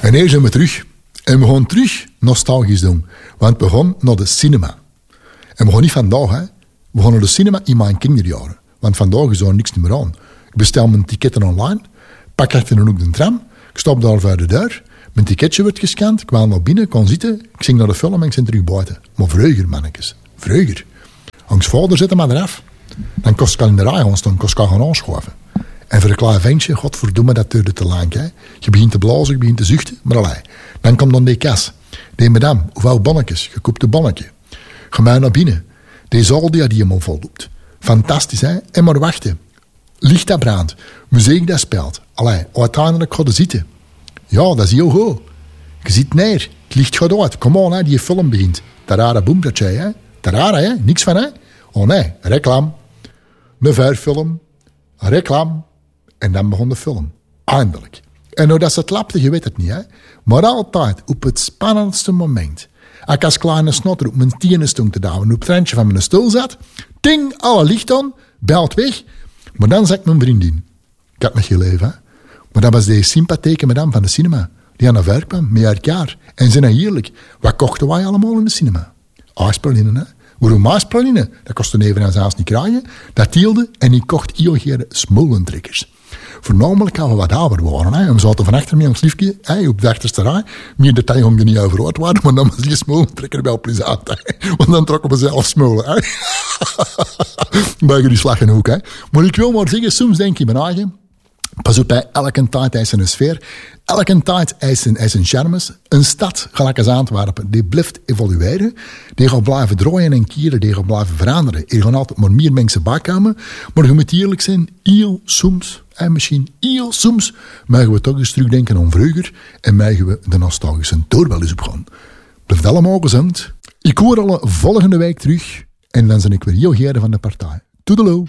En hier zijn we terug. En we gaan terug nostalgisch doen. Want we gaan naar de cinema. En we gaan niet vandaag, hè. We gaan naar de cinema in mijn kinderjaren. Want vandaag is er niks meer aan. Ik bestel mijn ticketten online. Pak achter dan ook de tram. Ik stop daar voor de deur. Mijn ticketje wordt gescand. Ik kwam naar binnen, kon zitten. Ik ging naar de film en ik zit terug buiten. Maar vroeger, mannetjes. Vroeger. Hans vader zette me eraf. Dan kost ik al in de rij gaan staan. Kost ik al gaan aanschuiven. En voor een klein ventje, godverdomme, dat duurde te lang. Hè. Je begint te blazen, je begint te zuchten. Maar allee. Dan komt dan die kas. Die madame, hoeveel bonnetjes? Gekoopte bonnetje. Ga maar naar binnen. Die zaal die helemaal vol loopt. Fantastisch, hè? En maar wachten. Licht dat brandt. Muziek dat speelt. Allee, uiteindelijk ga je zitten. Ja, dat is heel goed. Je zit neer. Het licht gaat uit. Kom on, hè, die film begint. Tarara boemratje, hè? Tarara, hè? Niks van, hè? Oh nee, reclame. Een vuurfilm. Reclame. En dan begon de film. Eindelijk. En nou dat ze het lapte, je weet het niet, hè? Maar altijd op het spannendste moment. Als ik als kleine snotter op mijn tienen stond te douwen en op het randje van mijn stoel zat. Ting, alle licht aan, belt weg. Maar dan zag ik mijn vriendin. Ik had nog geen leven, hè? Maar dat was die sympathieke madame van de cinema. Die aan de ver kwam, met haar kaar. En ze nou heerlijk. Wat kochten wij allemaal in de cinema? Ijspralinen, hè? Waarom ijspralinen? Dat kostte evenals zelfs niet kraaien. Dat hielde en ik kocht heel geen smolentrekkers. Voornamelijk als we wat ouder waren. Hè. En we zaten van achter mij ons liefje op de achterste rij. Meer detail om er niet over uit worden, maar dan was die smolentrekker wel plezant. Hè. Want dan trokken we zelf smolen. Hè. Buigen die slag en hoek. Hè. Maar ik wil maar zeggen, soms denk je mijn eigen. Pas op, elke tijd heeft zijn sfeer. Elke tijd heeft zijn charmes. Een stad, gelijk als Antwerpen, die blijft evolueren. Die gaat blijven draaien en keren, die gaat blijven veranderen. Er gaan altijd maar meer mensen bijkomen. Maar je moet eerlijk zijn, heel soms, en misschien heel soms, mogen we toch eens terugdenken aan vroeger en mogen we de nostalgische toer wel eens op gaan. Blijft allemaal gezond. Ik hoor alle volgende week terug en dan ben ik weer heel geren van de partij. Toedeloe.